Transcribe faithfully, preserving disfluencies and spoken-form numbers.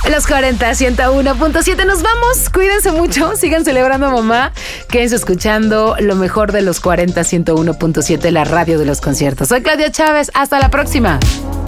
Los cuarenta, ciento uno punto siete. Nos vamos. Cuídense mucho. Sigan celebrando a mamá. Quédense escuchando lo mejor de los cuarenta, ciento uno punto siete, la radio de los conciertos. Soy Claudia Chávez. Hasta la próxima.